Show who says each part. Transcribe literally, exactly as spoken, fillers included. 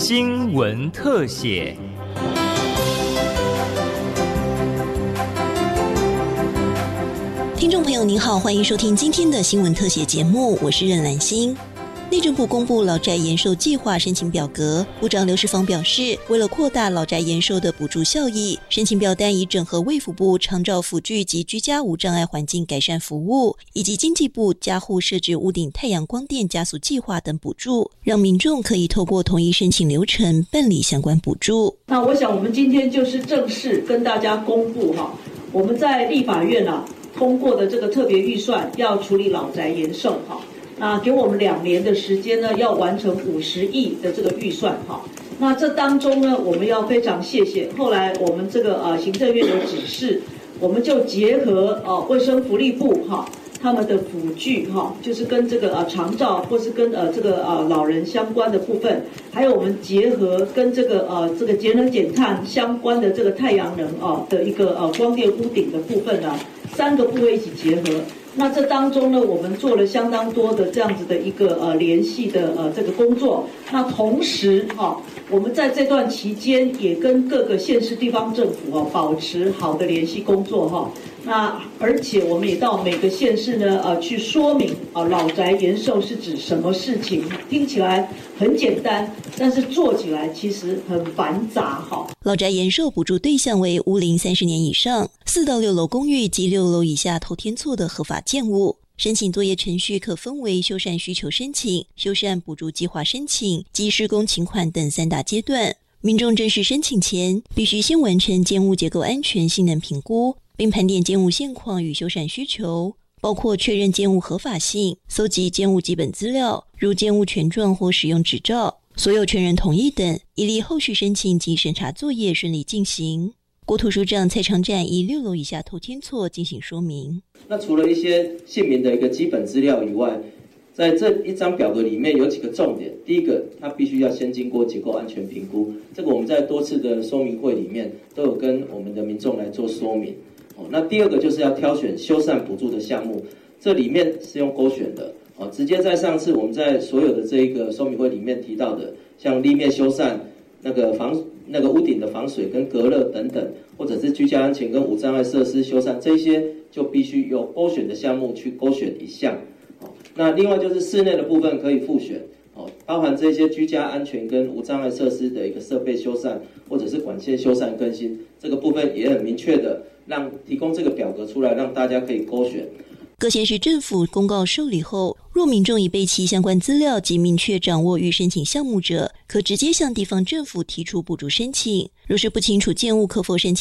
Speaker 1: 新闻特写。
Speaker 2: 听众朋友您好，欢迎收听今天的新闻特写节目，我是任兰心。内政部公布老宅延寿计划申请表格，部长刘世芳表示，为了扩大老宅延寿的补助效益，申请表单已整合卫福部长照辅具及居家无障碍环境改善服务，以及经济部家户设置屋顶太阳光电加速计划等补助，让民众可以透过统一申请流程办理相关补助。
Speaker 3: 那我想我们今天就是正式跟大家公布哈，我们在立法院啊通过的这个特别预算要处理老宅延寿哈。那给我们两年的时间呢，要完成五十亿的这个预算哈。那这当中呢，我们要非常谢谢后来我们这个呃行政院有指示，我们就结合呃卫生福利部哈他们的辅具哈，就是跟这个呃长照或是跟呃这个呃老人相关的部分，还有我们结合跟这个呃这个节能减碳相关的这个太阳能啊的一个呃光电屋顶的部分呢，三个部位一起结合。那这当中呢，我们做了相当多的这样子的一个呃联系的呃这个工作。那同时哈、哦，我们在这段期间也跟各个县市地方政府哦保持好的联系工作哈、哦。那而且我们也到每个县市呢呃去说明啊、呃、老宅延寿是指什么事情，听起来很简单，但是做起来其实很繁杂哈。
Speaker 2: 老宅延寿补助对象为屋龄三十年以上、四到六楼公寓及六楼以下透天厝的合法建物。申请作业程序可分为修缮需求申请、修缮补助计划申请及施工请款等三大阶段。民众正式申请前，必须先完成建物结构安全性能评估，并盘点建物现况与修缮需求，包括确认建物合法性、搜集建物基本资料，如建物权状或使用执照、所有权人同意等，以利后续申请及审查作业顺利进行。国土署长蔡长展以六楼以下透天厝进行说明。
Speaker 4: 那除了一些姓名的一个基本资料以外，在这一张表格里面有几个重点。第一个，它必须要先经过结构安全评估，这个我们在多次的说明会里面都有跟我们的民众来做说明。哦，那第二个就是要挑选修缮补助的项目，这里面是用勾选的。哦，直接在上次我们在所有的这一个说明会里面提到的，像立面修缮、那个防那个屋顶的防水跟隔热等等，或者是居家安全跟无障碍设施修缮，这些就必须由勾选的项目去勾选一项。哦，那另外就是室内的部分可以复选。哦，包含这些居家安全跟无障碍设施的一个设备修缮，或者是管线修缮更新，这个部分也很明确的让提供这个表格出来，让大家可以勾选。
Speaker 2: 各县市政府公告受理后，若民众已备齐相关资料及明确掌握欲申请项目者，可直接向地方政府提出补助申请。若是不清楚建物可否申请